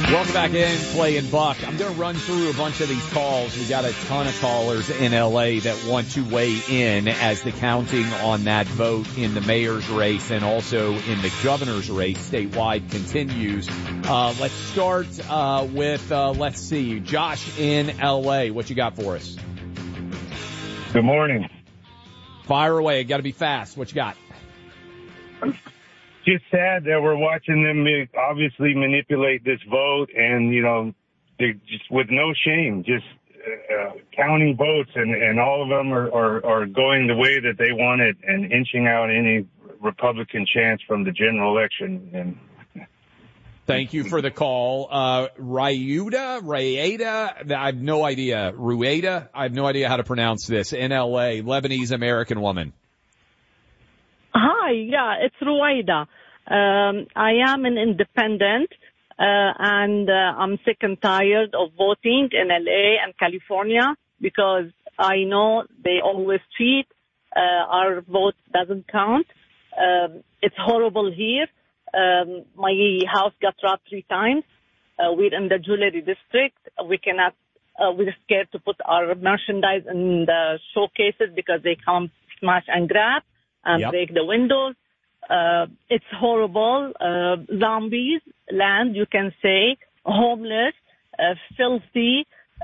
Welcome back in, Clay and Buck. I'm going to run through a bunch of these calls. We got a ton of callers in L.A. that want to weigh in as the counting on that vote in the mayor's race and also in the governor's race statewide continues. Let's start with, let's see, Josh in L.A. What you got for us? Good morning. Fire away. Got to be fast. What you got? Just sad that we're watching them obviously manipulate this vote, and they're just with no shame, just counting votes, and all of them are going the way that they want it and inching out any Republican chance from the general election. And thank you for the call. Rayeda, I have no idea. Rueda, I have no idea how to pronounce this. In L.A., Lebanese American woman. Hi, yeah, it's Ruwaida. I am an independent, and I'm sick and tired of voting in LA and California because I know they always cheat. Our vote doesn't count. It's horrible here. My house got robbed 3 times. We're in the jewelry district. We're scared to put our merchandise in the showcases because they come smash and grab and break the windows. It's horrible. Zombies land, you can say, homeless, filthy,